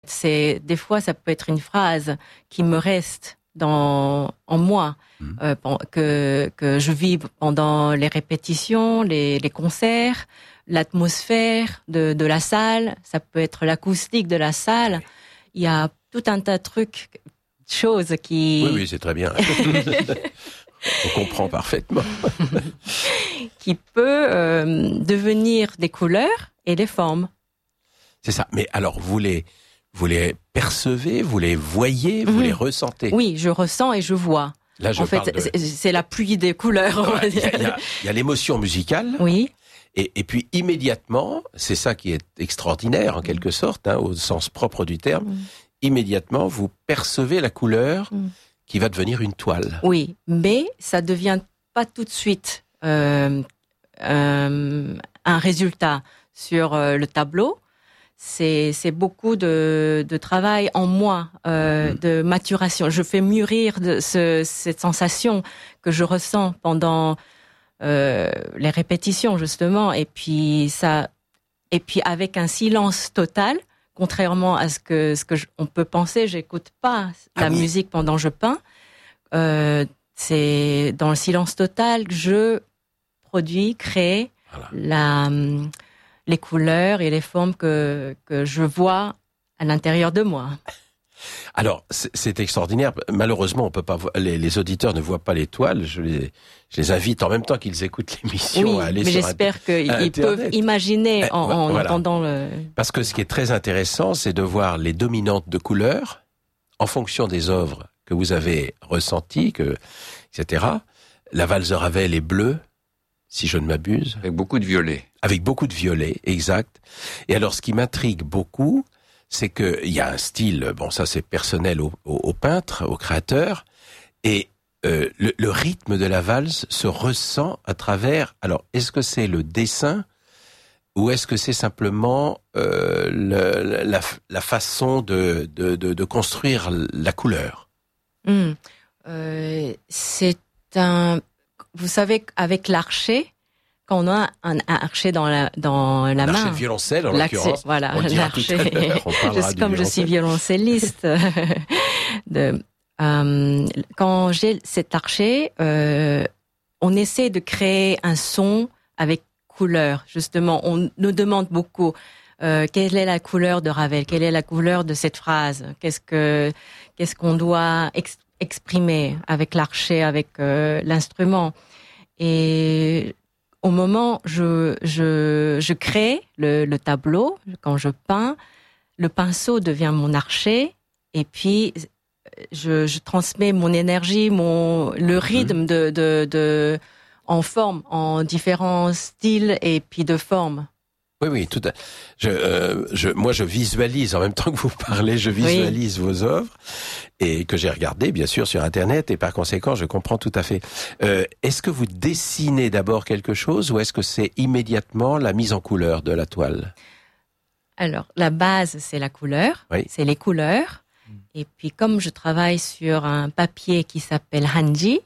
Des fois, ça peut être une phrase qui me reste en moi, que je vive pendant les répétitions, les concerts, l'atmosphère de la salle. Ça peut être l'acoustique de la salle. Il y a tout un tas de choses qui... Oui, c'est très bien. On comprend parfaitement. qui peut devenir des couleurs et des formes. C'est ça. Mais alors, vous les percevez, vous les voyez, vous les ressentez? Oui, je ressens et je vois. Là, en fait, c'est la pluie des couleurs. Il y a l'émotion musicale. Oui. Et puis immédiatement, c'est ça qui est extraordinaire en quelque sorte, au sens propre du terme, immédiatement vous percevez la couleur qui va devenir une toile. Oui, mais ça devient pas tout de suite un résultat sur le tableau. C'est beaucoup de travail en moi, de maturation. Je fais mûrir cette sensation que je ressens pendant les répétitions justement, et puis avec un silence total, contrairement à ce que on peut penser. J'écoute pas la musique pendant que je peins. C'est dans le silence total que je crée les couleurs et les formes que je vois à l'intérieur de moi. Alors, c'est extraordinaire. Malheureusement, on peut pas les auditeurs ne voient pas les toiles. Je les invite en même temps qu'ils écoutent l'émission à aller sur Internet. Mais j'espère qu'ils peuvent imaginer en entendant le... Parce que ce qui est très intéressant, c'est de voir les dominantes de couleurs en fonction des œuvres que vous avez ressenties, etc. La valse de Ravel est bleue, si je ne m'abuse. Avec beaucoup de violet. Avec beaucoup de violet, exact. Et alors, ce qui m'intrigue beaucoup, c'est qu'il y a un style, ça c'est personnel au peintre, au créateur, et le rythme de la valse se ressent à travers... Alors, est-ce que c'est le dessin ou est-ce que c'est simplement la façon de construire la couleur? C'est un... Vous savez, avec l'archet, quand on a un archet dans la main... L'archet de violoncelle, en l'occurrence. Voilà, l'archet. Comme je suis violoncelliste. Quand j'ai cet archet, on essaie de créer un son avec couleur. Justement, on nous demande beaucoup quelle est la couleur de Ravel, quelle est la couleur de cette phrase, qu'est-ce qu'on doit exprimer avec l'archet, avec l'instrument. Et au moment je crée le tableau, quand je peins, le pinceau devient mon archet, et puis je transmets mon énergie, le rythme en forme, en différents styles et puis de formes. Oui, tout à moi, je visualise, en même temps que vous parlez, je visualise vos œuvres, et que j'ai regardé, bien sûr, sur Internet, et par conséquent, je comprends tout à fait. Est-ce que vous dessinez d'abord quelque chose, ou est-ce que c'est immédiatement la mise en couleur de la toile? Alors, la base, c'est la couleur, c'est les couleurs, et puis comme je travaille sur un papier qui s'appelle Hanji,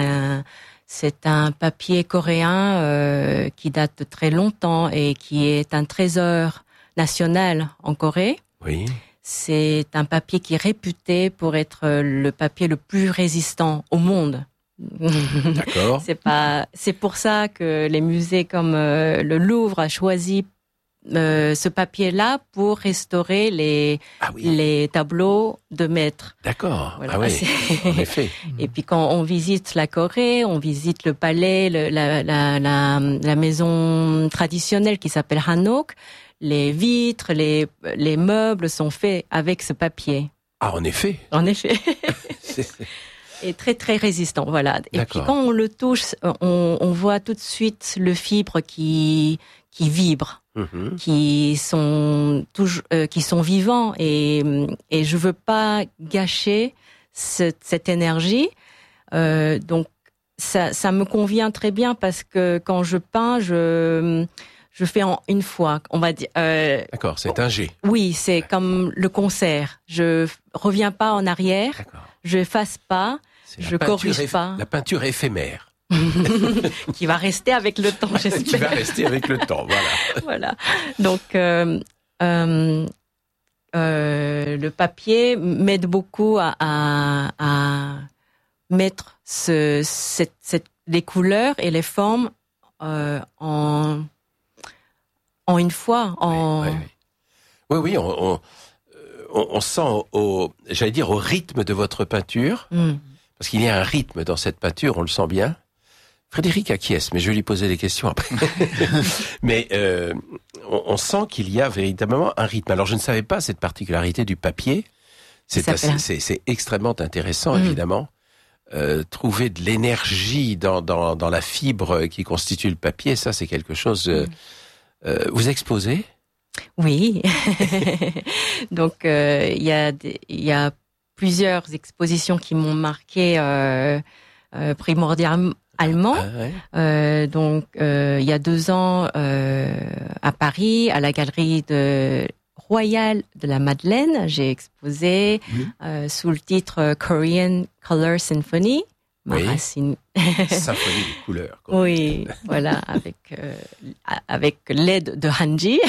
c'est un papier coréen qui date de très longtemps et qui est un trésor national en Corée. Oui. C'est un papier qui est réputé pour être le papier le plus résistant au monde. D'accord. C'est pour ça que les musées comme le Louvre a choisi ce papier-là pour restaurer les tableaux de maîtres. D'accord. Voilà. Ah oui, en effet. Et puis quand on visite la Corée, on visite le palais, la maison traditionnelle qui s'appelle Hanok. Les vitres, les meubles sont faits avec ce papier. Ah, en effet. En effet. Et très très résistant, voilà. Et puis quand on le touche, on voit tout de suite le fibre qui vibre. Qui sont vivants, et je veux pas gâcher cette énergie, donc ça me convient très bien, parce que quand je peins, je fais en une fois, on va dire. D'accord, c'est un jet. Oui, c'est comme le concert. Je reviens pas en arrière, je efface pas, je corrige pas. La peinture éphémère. Qui va rester avec le temps, j'espère. Qui va rester avec le temps, voilà. Voilà. Donc, le papier m'aide beaucoup à mettre les couleurs et les formes en une fois. Oui, on sent j'allais dire au rythme de votre peinture, parce qu'il y a un rythme dans cette peinture, on le sent bien. Frédéric acquiesce, mais je vais lui poser des questions après. Mais on sent qu'il y a véritablement un rythme. Alors je ne savais pas cette particularité du papier. C'est extrêmement intéressant, évidemment. Trouver de l'énergie dans la fibre qui constitue le papier, ça c'est quelque chose. Vous exposez ? Oui. Donc il y a plusieurs expositions qui m'ont marqué primordialement. Donc il y a 2 ans à Paris, à la galerie royale de la Madeleine, j'ai exposé sous le titre Korean Color Symphony. Symphonie de couleurs. Oui, voilà, avec l'aide de Hanji.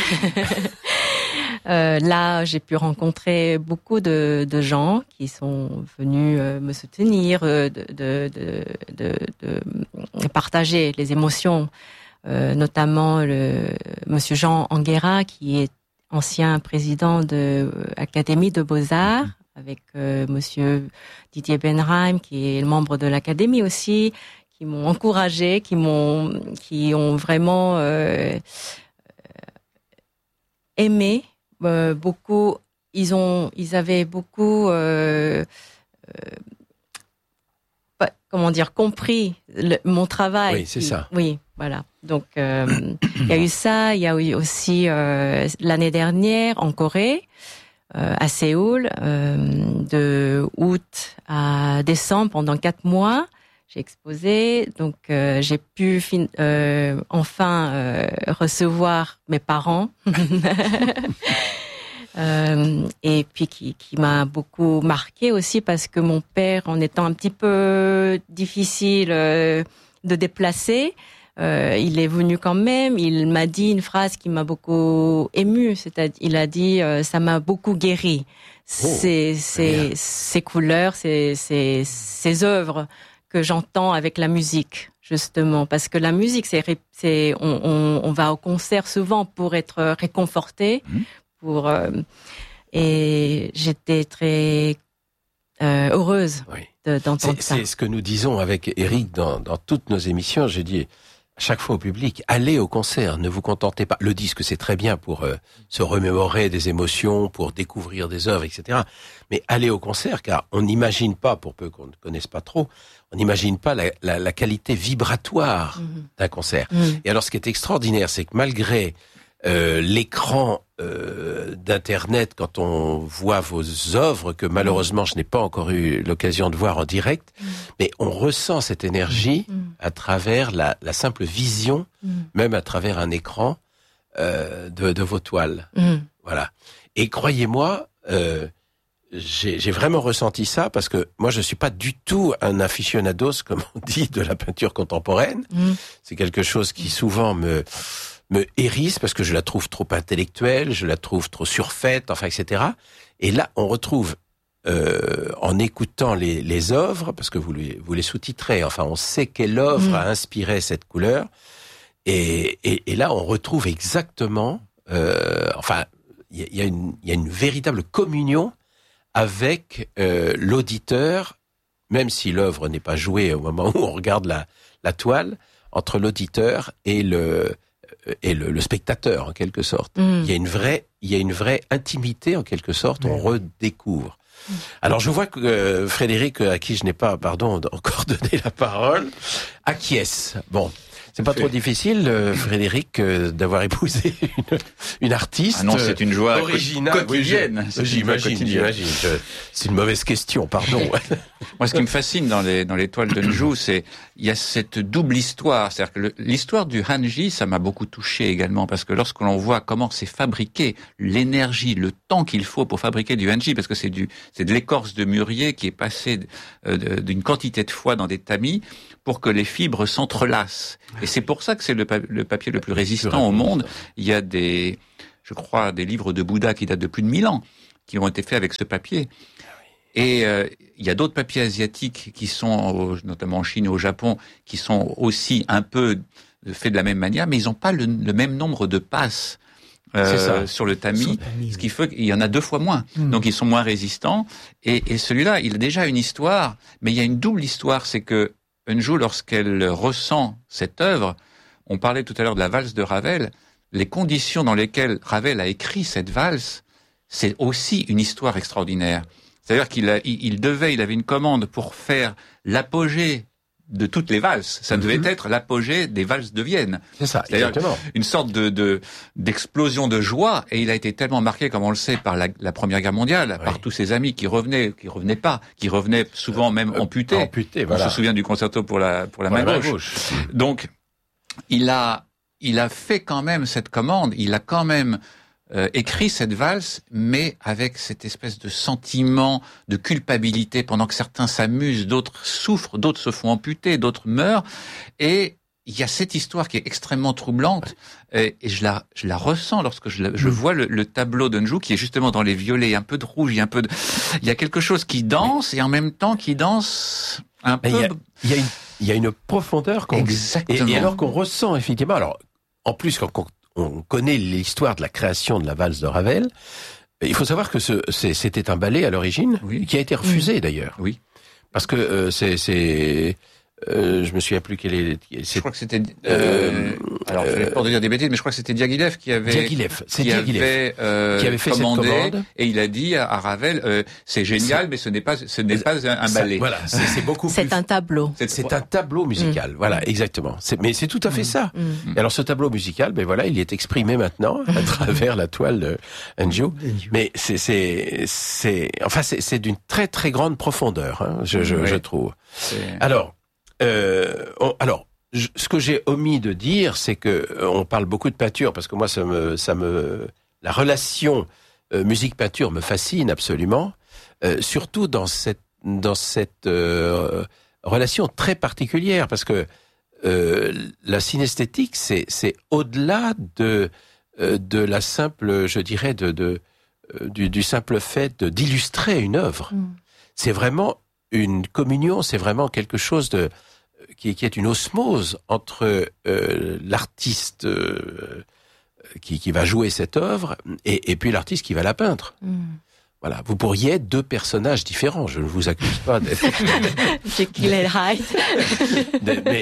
Là, j'ai pu rencontrer beaucoup de gens qui sont venus me soutenir, de partager les émotions, notamment Monsieur Jean Anguera, qui est ancien président de l'Académie de Beaux-Arts, avec Monsieur Didier Benheim, qui est membre de l'Académie aussi, qui m'ont encouragé, qui ont vraiment aimé beaucoup. Ils avaient beaucoup compris mon travail. Oui, c'est ça. Oui, voilà. Donc il y a eu ça, il y a eu aussi l'année dernière en Corée, à Séoul, de août à décembre, pendant 4 mois, j'ai exposé. Donc j'ai pu enfin recevoir mes parents. Et puis qui m'a beaucoup marqué aussi, parce que mon père, en étant un petit peu difficile de déplacer, il est venu quand même. Il m'a dit une phrase qui m'a beaucoup émue. C'est-à-dire, il a dit ça m'a beaucoup guéri. Ces couleurs, ces œuvres que j'entends avec la musique, justement, parce que la musique, on va au concert souvent pour être réconforté, et j'étais très heureuse d'entendre ça. C'est ce que nous disons avec Eric dans toutes nos émissions. J'ai dit à chaque fois au public, allez au concert, ne vous contentez pas. Le disque, c'est très bien pour se remémorer des émotions, pour découvrir des œuvres, etc. Mais allez au concert, car on n'imagine pas, pour peu qu'on ne connaisse pas trop, on n'imagine pas la qualité vibratoire d'un concert. Et alors, ce qui est extraordinaire, c'est que malgré l'écran d'Internet, quand on voit vos œuvres, que malheureusement je n'ai pas encore eu l'occasion de voir en direct, mais on ressent cette énergie à travers la simple vision, même à travers un écran de vos toiles. Voilà. Et croyez-moi, j'ai vraiment ressenti ça, parce que moi je suis pas du tout un aficionados, comme on dit, de la peinture contemporaine. C'est quelque chose qui souvent me hérisse, parce que je la trouve trop intellectuelle, je la trouve trop surfaite, enfin, etc. Et là, on retrouve, en écoutant les œuvres, parce que vous les sous-titrez, enfin, on sait quelle œuvre a inspiré cette couleur, et là, on retrouve exactement, enfin, il y a une véritable communion avec l'auditeur, même si l'œuvre n'est pas jouée au moment où on regarde la toile, entre l'auditeur et le spectateur, en quelque sorte. Il y a une vraie intimité, en quelque sorte, on redécouvre. Alors je vois que Frédéric, à qui je n'ai pas, encore donné la parole, acquiesce. Bon, c'est pas trop difficile, Frédéric, d'avoir épousé une artiste. Ah non, c'est une joie originale, quotidienne. Oui, j'imagine. C'est une mauvaise question, pardon. Moi, ce qui me fascine dans les toiles de Njou, il y a cette double histoire. C'est-à-dire que l'histoire du Hanji, ça m'a beaucoup touché également, parce que lorsque l'on voit comment c'est fabriqué, l'énergie, le temps qu'il faut pour fabriquer du Hanji, parce que c'est de l'écorce de mûrier qui est passée d'une quantité de fois dans des tamis pour que les fibres s'entrelacent. Et c'est pour ça que c'est le papier le plus résistant au monde. Il y a je crois, des livres de Bouddha qui datent de plus de 1000 ans. qui ont été faits avec ce papier. Et il y a d'autres papiers asiatiques qui sont, notamment en Chine et au Japon, qui sont aussi un peu faits de la même manière, mais ils n'ont pas le même nombre de passes sur le tamis, ce qui fait qu'il y en a 2 fois moins. Donc ils sont moins résistants. Et celui-là, il a déjà une histoire, mais il y a une double histoire, c'est que Eunju, lorsqu'elle ressent cette œuvre, on parlait tout à l'heure de la valse de Ravel, les conditions dans lesquelles Ravel a écrit cette valse, c'est aussi une histoire extraordinaire. C'est-à-dire qu'il avait une commande pour faire l'apogée de toutes les valses. Ça devait être l'apogée des valses de Vienne. C'est ça, c'est-à-dire exactement. Une sorte d'explosion de joie, et il a été tellement marqué, comme on le sait, par la Première Guerre mondiale, par tous ses amis qui revenaient souvent même amputés. Voilà. On se souvient du concerto pour la main gauche. Donc, il a fait quand même cette commande, il a quand même écrit cette valse, mais avec cette espèce de sentiment de culpabilité pendant que certains s'amusent, d'autres souffrent, d'autres se font amputer, d'autres meurent. Et il y a cette histoire qui est extrêmement troublante, et je la ressens lorsque je vois le tableau d'Eunju, qui est justement dans les violets, un peu de rouge, il y a quelque chose qui danse, et en même temps qui danse un peu... Il y a une profondeur Exactement. Et alors qu'on ressent effectivement, alors en plus quand on connaît l'histoire de la création de la valse de Ravel, il faut savoir que c'était un ballet à l'origine, qui a été refusé d'ailleurs. Oui. Parce que je me souviens plus quel est. Je crois que c'était. Alors, je vais pas dire des bêtises, mais je crois que c'était Diaghilev qui avait fait commandé, cette commande. Et il a dit à Ravel, c'est génial, mais ce n'est pas un ballet. Voilà, c'est beaucoup plus. C'est un tableau. C'est un tableau musical. Voilà, exactement. Mais c'est tout à fait ça. Et alors, ce tableau musical, ben voilà, il est exprimé maintenant à travers la toile de Eunju. Mais c'est d'une très très grande profondeur, hein, je trouve. Alors, ce que j'ai omis de dire, c'est que on parle beaucoup de peinture, parce que moi, la relation musique-peinture me fascine absolument, surtout dans cette relation très particulière, parce que la synesthétique, c'est au-delà de la simple, je dirais, du simple fait d'illustrer une œuvre. C'est vraiment une communion, c'est vraiment quelque chose qui est une osmose entre l'artiste qui va jouer cette œuvre et puis l'artiste qui va la peindre. Voilà, vous pourriez être 2 personnages différents. Je ne vous accuse pas d'être. Jekyll et Hyde. Mais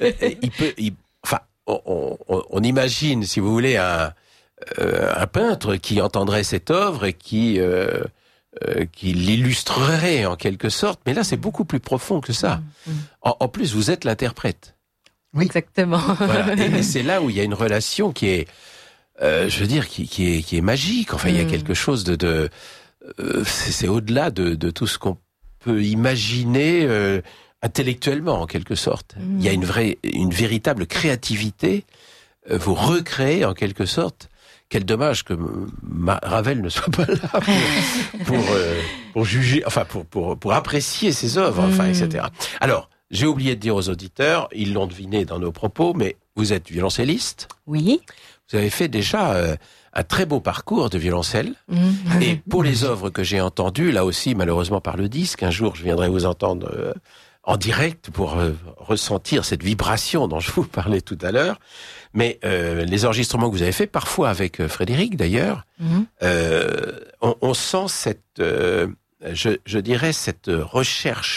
on imagine, si vous voulez, un peintre qui entendrait cette œuvre et qui l'illustrerait en quelque sorte, mais là c'est beaucoup plus profond que ça. En plus, vous êtes l'interprète. Oui, exactement. Voilà. Et c'est là où il y a une relation qui est, je veux dire, qui est magique. Enfin, il y a quelque chose c'est au-delà de tout ce qu'on peut imaginer intellectuellement en quelque sorte. Il y a une véritable créativité. Vous recréez en quelque sorte. Quel dommage que Ravel ne soit pas là pour juger, enfin pour apprécier ses œuvres, enfin etc. Alors, j'ai oublié de dire aux auditeurs, ils l'ont deviné dans nos propos, mais vous êtes violoncelliste. Oui. Vous avez fait déjà un très beau parcours de violoncelle. Et pour les œuvres que j'ai entendues, là aussi malheureusement par le disque, un jour je viendrai vous entendre en direct pour ressentir cette vibration dont je vous parlais tout à l'heure. Mais les enregistrements que vous avez faits, parfois avec Frédéric d'ailleurs, on sent cette, je dirais, cette recherche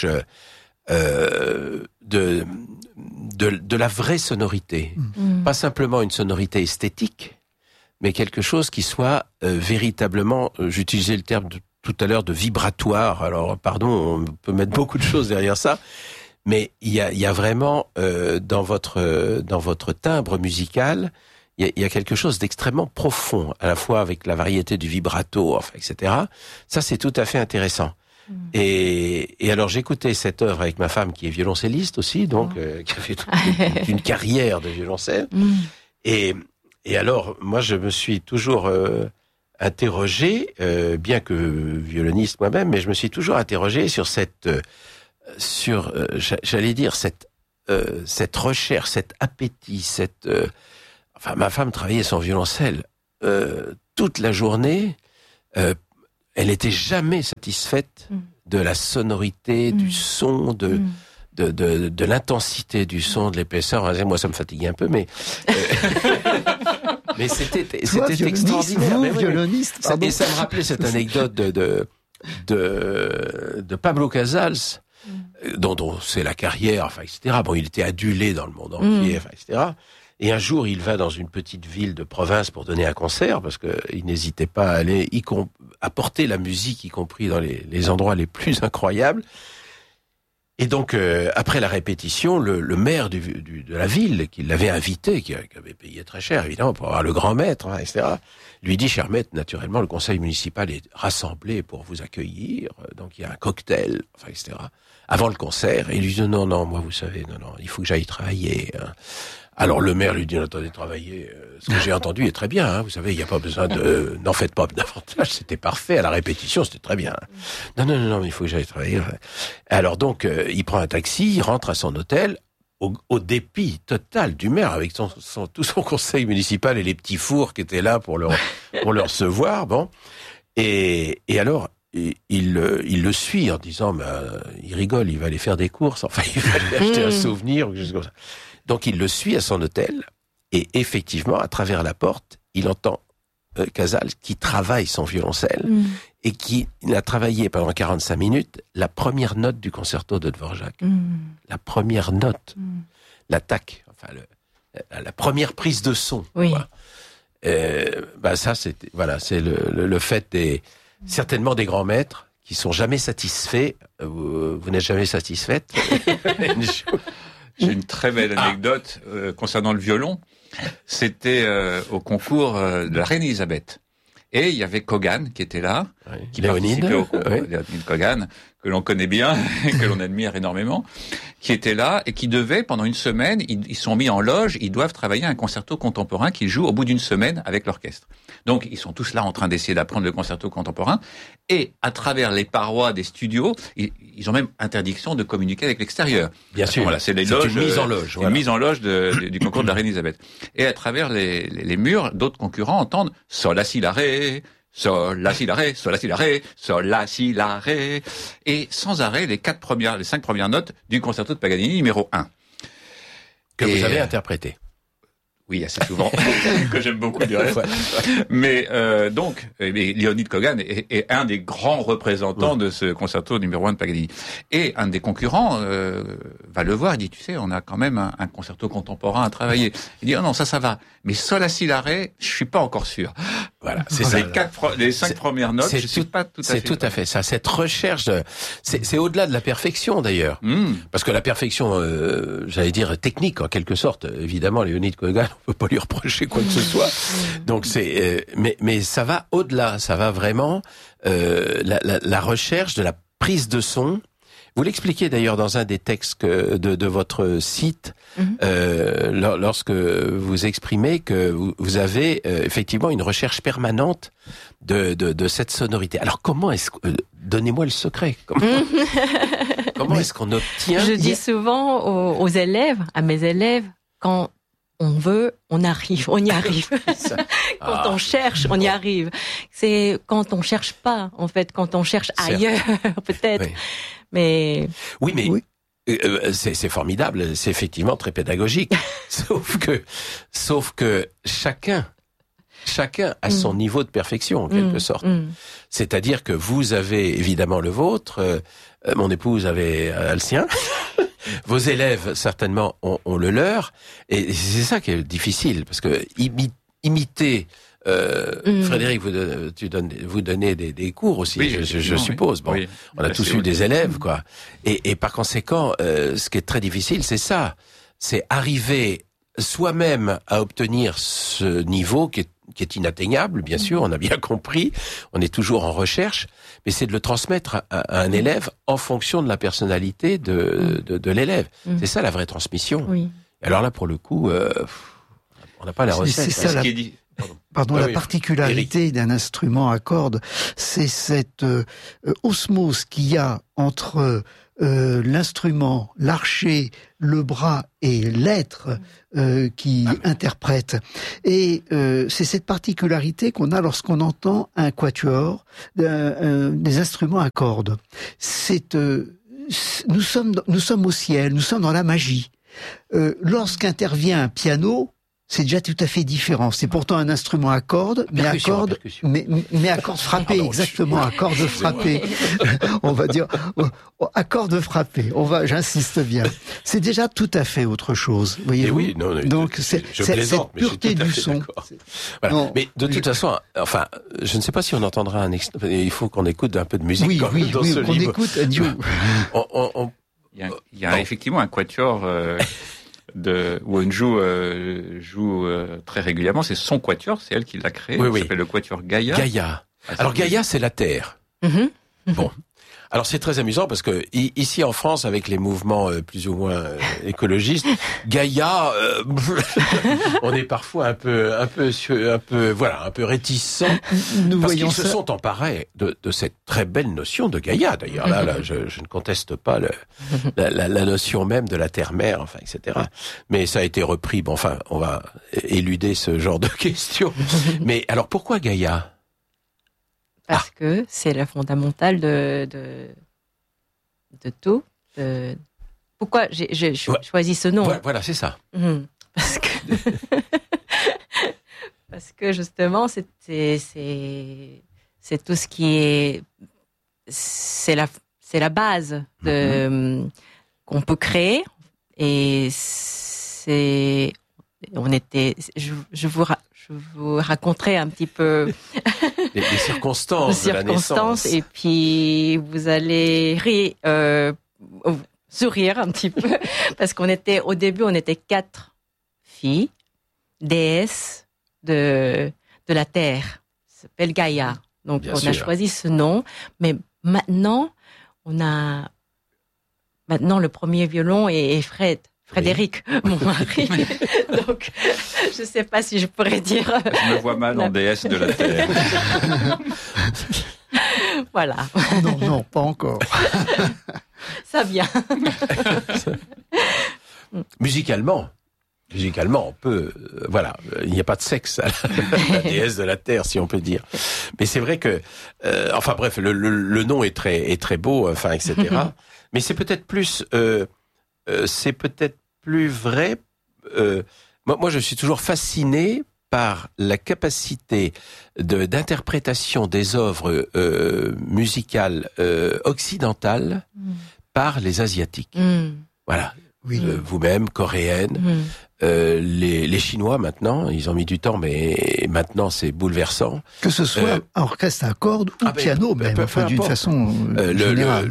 de la vraie sonorité. Pas simplement une sonorité esthétique, mais quelque chose qui soit véritablement, j'utilisais le terme tout à l'heure de vibratoire. Alors, pardon, on peut mettre beaucoup de choses derrière ça. Mais il y a vraiment dans votre timbre musical, il y a quelque chose d'extrêmement profond, à la fois avec la variété du vibrato, enfin, etc. Ça, c'est tout à fait intéressant. Et alors, j'écoutais cette œuvre avec ma femme qui est violoncelliste aussi, donc qui a fait toute une carrière de violoncelle. Et alors, moi, je me suis toujours interrogé, bien que violoniste moi-même, mais je me suis toujours interrogé sur j'allais dire cette recherche, cet appétit, enfin ma femme travaillait son violoncelle toute la journée. elle n'était jamais satisfaite de la sonorité, du son, de l'intensité du son, de l'épaisseur. Moi, ça me fatiguait un peu, mais mais c'était extraordinaire. Vous, violoniste, pardon. Et ça me rappelait cette anecdote de Pablo Casals, dont c'est la carrière, enfin, etc. Bon, il était adulé dans le monde entier, enfin, etc. Et un jour, il va dans une petite ville de province pour donner un concert, parce que il n'hésitait pas à aller apporter la musique, y compris dans les endroits les plus incroyables. Et donc, après la répétition, le maire de la ville, qui l'avait invité, qui avait payé très cher, évidemment, pour avoir le grand maître, hein, etc., lui dit, cher maître, naturellement, le conseil municipal est rassemblé pour vous accueillir, donc il y a un cocktail, enfin, etc., avant le concert. Et il lui dit, non, moi, vous savez, non, il faut que j'aille travailler, hein. Alors le maire lui dit, attendez, travailler, ce que j'ai entendu est très bien, hein, vous savez, il n'y a pas besoin n'en faites pas davantage, c'était parfait, à la répétition, c'était très bien. Non, il faut que j'aille travailler. Alors donc, il prend un taxi, il rentre à son hôtel, au dépit total du maire, avec tout son conseil municipal et les petits fours qui étaient là pour le recevoir, bon. Et alors, il le suit en disant, il rigole, il va aller faire des courses, enfin, il va aller acheter un souvenir, ou quelque chose comme ça. Donc il le suit à son hôtel, et effectivement, à travers la porte, il entend Casals qui travaille son violoncelle, et qui a travaillé pendant 45 minutes la première note du concerto de Dvorak. La première note, l'attaque, enfin la première prise de son. Oui. Ça, c'est le fait certainement des grands maîtres qui sont jamais satisfaits. Vous n'êtes jamais satisfaite. J'ai une très belle anecdote concernant le violon. C'était au concours de la reine Elisabeth. Et il y avait Kogan qui était là, qui participait au concours, Léonid Kogan, que l'on connaît bien, que l'on admire énormément, qui était là et qui devait, pendant une semaine, ils sont mis en loge, ils doivent travailler un concerto contemporain qu'ils jouent au bout d'une semaine avec l'orchestre. Donc, ils sont tous là en train d'essayer d'apprendre le concerto contemporain, et à travers les parois des studios, ils ont même interdiction de communiquer avec l'extérieur. Bien sûr. Voilà, c'est les loges. Une mise en loge. Une mise en loge du concours de la reine Elisabeth. Et à travers les murs, d'autres concurrents entendent sol, la, si, la, ré, sol, la, si, la, ré, sol, la, si, la, ré, sol, la, si, la, ré, et sans arrêt les 5 premières notes du concerto de Paganini numéro 1. Que vous avez interprété. Oui, assez souvent, que j'aime beaucoup du reste. Mais donc, Léonid Kogan est un des grands représentants de ce concerto numéro 1 de Paganini. Et un des concurrents va le voir, il dit, tu sais, on a quand même un concerto contemporain à travailler. Il dit, oh non, ça va. Mais sol, la, si, la, ré, je suis pas encore sûr. Voilà, c'est ça. Les 5 premières notes, je suis pas tout à fait. C'est tout à fait ça. Cette recherche, c'est au-delà de la perfection d'ailleurs, parce que la perfection, j'allais dire technique en quelque sorte. Évidemment, Léonid Kogan, on peut pas lui reprocher quoi que ce soit. Donc mais ça va au-delà. Ça va vraiment la recherche de la prise de son. Vous l'expliquez d'ailleurs dans un des textes de votre site, lorsque vous exprimez que vous avez effectivement une recherche permanente de cette sonorité. Alors comment donnez-moi le secret. Comment est-ce qu'on obtient? Je dis souvent aux élèves, à mes élèves, quand on veut, on arrive, on y arrive. Quand on cherche, on y arrive. C'est quand on cherche pas, en fait, quand on cherche ailleurs, peut-être. Oui. Mais c'est formidable, c'est effectivement très pédagogique. sauf que chacun a son niveau de perfection en quelque sorte. C'est-à-dire que vous avez évidemment le vôtre, mon épouse avait le sien. Vos élèves certainement ont le leur, et c'est ça qui est difficile parce que imiter. Frédéric, vous donnez des cours aussi, oui, je suppose. Bon, oui, on a tous eu des élèves, quoi. Et par conséquent, ce qui est très difficile, c'est ça. C'est arriver soi-même à obtenir ce niveau qui est inatteignable, bien sûr, on a bien compris. On est toujours en recherche, mais c'est de le transmettre à un élève en fonction de la personnalité de l'élève. C'est ça la vraie transmission. Oui. Et alors là, pour le coup, on n'a pas la recette. C'est ça, La particularité d'un instrument à cordes, c'est cette osmose qu'il y a entre l'instrument, l'archet, le bras et l'être qui interprète. Et c'est cette particularité qu'on a lorsqu'on entend un quatuor, des instruments à cordes. Nous sommes au ciel, nous sommes dans la magie. Lorsqu'intervient un piano, c'est déjà tout à fait différent. C'est pourtant un instrument à cordes, mais à cordes frappées, exactement, à cordes frappées. On va dire, à cordes frappées. J'insiste bien. C'est déjà tout à fait autre chose. Voyez-vous? Donc, c'est cette pureté du son. Voilà. Mais de toute façon, enfin, je ne sais pas si on entendra il faut qu'on écoute un peu de musique dans ce livre. On écoute Dieu. Il y a effectivement un quatuor, où une joue très régulièrement, c'est son quatuor, c'est elle qui l'a créé. Ça s'appelle le quatuor Gaïa. Gaïa. Alors Gaïa, c'est la Terre. Bon. Alors c'est très amusant parce que ici en France, avec les mouvements plus ou moins écologistes, Gaïa, on est parfois un peu réticent parce qu'ils se sont emparés de cette très belle notion de Gaïa. D'ailleurs, là, je ne conteste pas la notion même de la terre-mère, enfin, etc. Mais ça a été repris. Bon, enfin, on va éluder ce genre de questions. Mais alors, pourquoi Gaïa? Parce que c'est la fondamentale de tout. Pourquoi j'ai choisi ce nom? Voilà, c'est ça. Parce que justement, c'est tout ce qui est, c'est la base qu'on peut créer, et je vous raconterai un petit peu les circonstances de la naissance. Et puis vous allez sourire un petit peu parce au début on était 4 filles, déesses de la terre. Ça s'appelle Gaïa. Donc on a choisi ce nom, mais maintenant le premier violon est Frédéric, mon mari. Donc, je ne sais pas si je pourrais dire. Je me vois mal en déesse de la terre. Voilà. Non, pas encore. Ça vient. Musicalement, on peut, il n'y a pas de sexe à la déesse de la terre, si on peut dire. Mais c'est vrai que, le nom est très beau, enfin, etc. Mais c'est peut-être plus vrai. Moi, je suis toujours fasciné par la capacité d'interprétation des œuvres musicales occidentales par les Asiatiques. Voilà. Oui. Vous-même, coréenne. Les Chinois, maintenant, ils ont mis du temps, mais maintenant, c'est bouleversant. Que ce soit orchestre à cordes ou piano, même, d'une façon générale.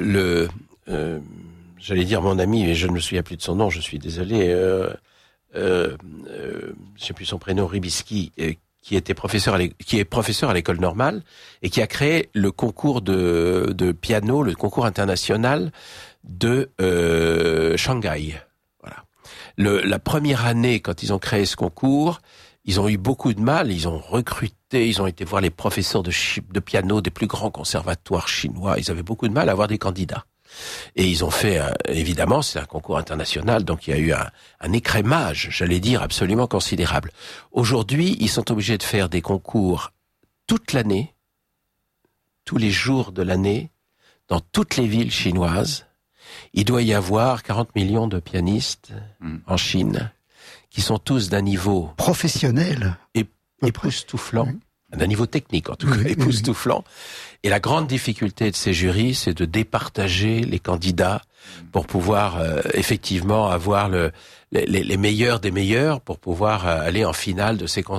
J'allais dire mon ami, mais je ne me souviens plus de son nom, je suis désolé. Je sais plus son prénom, Rybisky, qui est professeur à l'école normale et qui a créé le concours de piano, le concours international de Shanghai. Voilà. La première année, quand ils ont créé ce concours, ils ont eu beaucoup de mal. Ils ont recruté, ils ont été voir les professeurs de piano des plus grands conservatoires chinois. Ils avaient beaucoup de mal à avoir des candidats. Et ils ont fait, évidemment, c'est un concours international, donc il y a eu un écrémage, j'allais dire, absolument considérable. Aujourd'hui, ils sont obligés de faire des concours toute l'année, tous les jours de l'année, dans toutes les villes chinoises. Il doit y avoir 40 millions de pianistes en Chine, qui sont tous d'un niveau professionnel, époustouflant. D'un niveau technique, en tout cas, époustouflant. Et la grande difficulté de ces jurys, c'est de départager les candidats pour pouvoir effectivement avoir les meilleurs des meilleurs pour pouvoir aller en finale de ces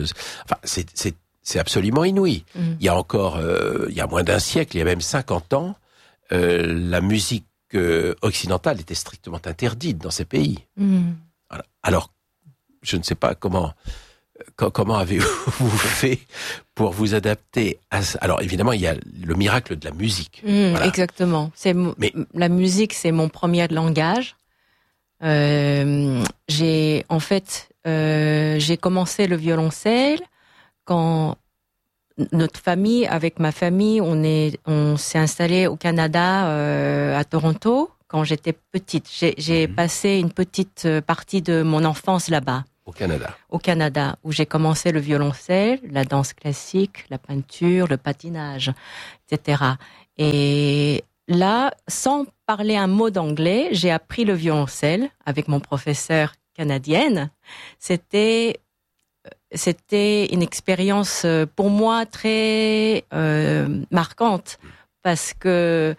c'est absolument inouï. Il y a encore il y a moins d'un siècle, il y a même 50 ans, la musique occidentale était strictement interdite dans ces pays. Voilà. Alors, je ne sais pas comment avez-vous fait pour vous adapter à ça? Alors évidemment, il y a le miracle de la musique. Voilà. Exactement. La musique, c'est mon premier langage. J'ai commencé le violoncelle quand notre famille, avec ma famille, on s'est installé au Canada, à Toronto, quand j'étais petite. J'ai passé une petite partie de mon enfance là-bas. Au Canada, où j'ai commencé le violoncelle, la danse classique, la peinture, le patinage, etc. Et là, sans parler un mot d'anglais, j'ai appris le violoncelle avec mon professeur canadienne. C'était une expérience pour moi très marquante parce que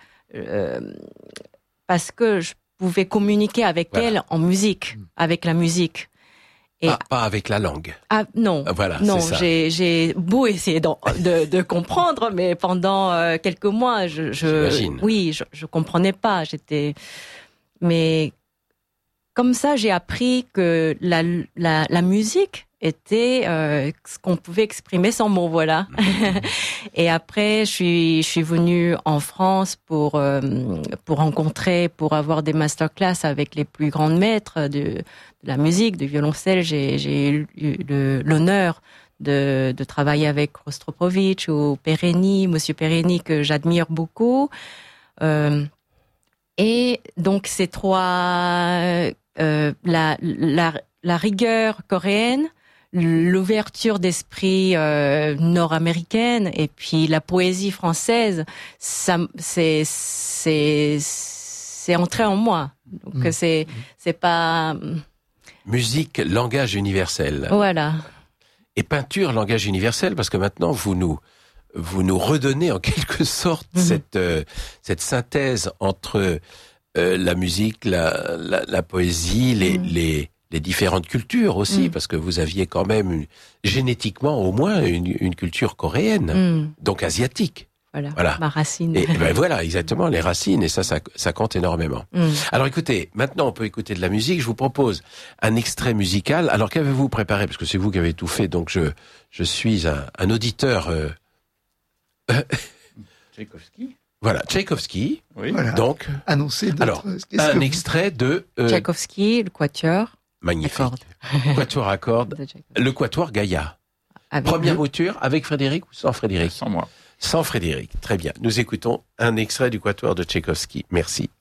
je pouvais communiquer avec elle en musique, avec la musique. Et pas avec la langue. Ah non, voilà, non, c'est ça. J'ai beau essayer de comprendre, mais pendant quelques mois, je comprenais pas. Mais comme ça, j'ai appris que la musique était ce qu'on pouvait exprimer sans mots, voilà. Et après, je suis venue en France pour rencontrer, pour avoir des masterclass avec les plus grands maîtres de la musique, du violoncelle. J'ai eu l'honneur de travailler avec Rostropovitch ou Perini, Monsieur Perini, que j'admire beaucoup. Et donc ces trois, la rigueur coréenne, l'ouverture d'esprit nord-américaine et puis la poésie française, ça c'est entré en moi. Donc c'est pas musique, langage universel. Voilà. Et peinture, langage universel, parce que maintenant vous nous redonnez en quelque sorte cette synthèse entre la musique, la poésie, les différentes cultures aussi, parce que vous aviez quand même génétiquement au moins une culture coréenne, donc asiatique. Voilà. Ma racine. Et ben voilà, exactement, les racines, et ça compte énormément. Alors écoutez, maintenant on peut écouter de la musique. Je vous propose un extrait musical. Alors qu'avez-vous préparé? Parce que c'est vous qui avez tout fait, donc je suis un auditeur. Tchaïkovski. Voilà, Tchaïkovski. Oui. Voilà. Donc, annoncé. Alors, un extrait de Tchaïkovski, le quatuor. Magnifique. Quatuor à cordes. Le quatuor Gaïa. Première mouture avec Frédéric ou sans Frédéric? Sans moi. Sans Frédéric. Très bien. Nous écoutons un extrait du quatuor de Tchaïkovski. Merci.